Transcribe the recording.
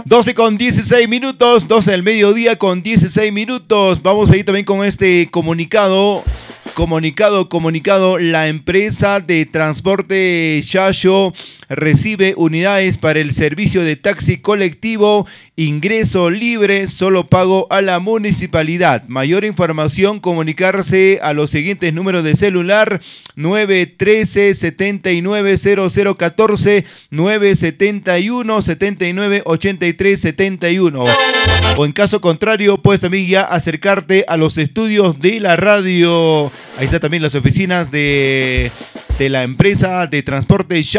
12 con 16 minutos, 12 del mediodía con 16 minutos. Vamos a ir también con este comunicado. Comunicado, la empresa de transporte Yayo recibe unidades para el servicio de taxi colectivo, ingreso libre, solo pago a la municipalidad. Mayor información, comunicarse a los siguientes números de celular: 913-790014, 971-798371. O en caso contrario, puedes también ya acercarte a los estudios de la radio. Ahí está también las oficinas de la empresa de transporte Yayo.